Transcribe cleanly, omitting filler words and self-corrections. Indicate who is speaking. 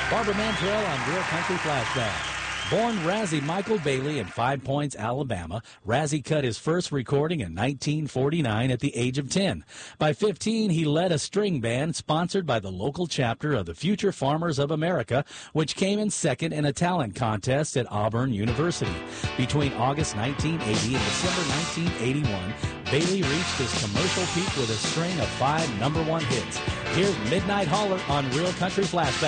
Speaker 1: Barbara Mantrell on Real Country Flashback. Born Razzie Michael Bailey in Five Points, Alabama, Razzie cut his first recording in 1949 at the age of 10. By 15, he led a string band sponsored by the local chapter of the Future Farmers of America, which came in second in a talent contest at Auburn University. Between August 1980 and December 1981, Bailey reached his commercial peak with a string of 5 number 1 hits. Here's Midnight Holler on Real Country Flashback.